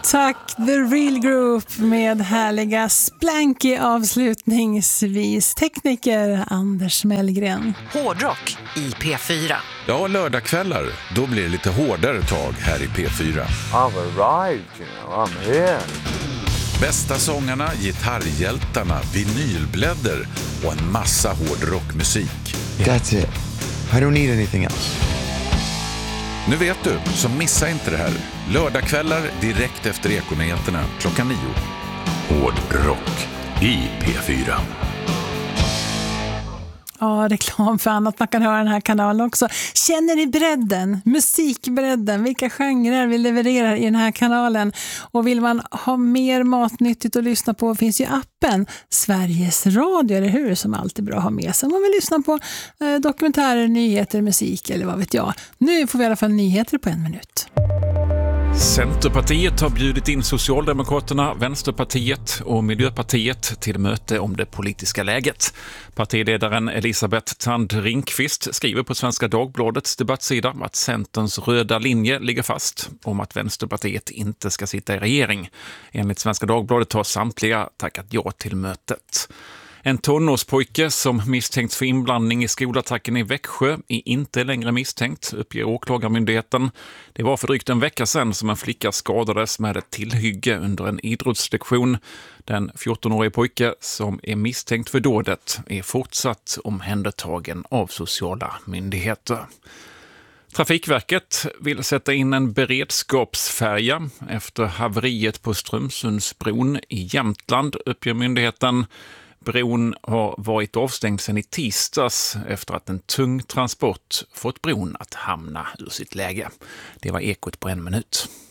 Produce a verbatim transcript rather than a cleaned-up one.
Tack The Real Group med härliga Splanky avslutningsvis. Tekniker Anders Mellgren. Hårdrock i P fyra. Ja, lördagskvällar. Då blir det lite hårdare tag här i P fyra. I've arrived, you know, I'm here. Bästa sångarna, gitarrhjältarna, vinylblädder och en massa hårdrockmusik. That's it. I don't need anything else. Nu vet du, så missa inte det här. Lördagskvällar direkt efter Ekonyheterna klockan nio. Hårdrock i P fyra. Ja, reklam för annat. Man kan höra den här kanalen också. Känner ni bredden? Musikbredden? Vilka genrer vi levererar i den här kanalen? Och vill man ha mer matnyttigt att lyssna på finns ju appen Sveriges Radio, eller hur? Som alltid är bra att ha med sig. Om man vill lyssna på eh, dokumentärer, nyheter, musik eller vad vet jag. Nu får vi i alla fall nyheter på en minut. Centerpartiet har bjudit in Socialdemokraterna, Vänsterpartiet och Miljöpartiet till möte om det politiska läget. Partiledaren Elisabeth Thand Ringqvist skriver på Svenska Dagbladets debattsida att Centerns röda linje ligger fast om att Vänsterpartiet inte ska sitta i regering. Enligt Svenska Dagbladet har samtliga tackat ja till mötet. En tonårspojke som misstänkts för inblandning i skolattacken i Växjö är inte längre misstänkt, uppger åklagarmyndigheten. Det var för drygt en vecka sedan som en flicka skadades med ett tillhygge under en idrottslektion. Den fjortonårige pojke som är misstänkt för dådet är fortsatt omhändertagen av sociala myndigheter. Trafikverket vill sätta in en beredskapsfärja efter haveriet på Strömsundsbron i Jämtland, uppger myndigheten. Bron har varit avstängd sedan i tisdags efter att en tung transport fått bron att hamna ur sitt läge. Det var Ekot på en minut.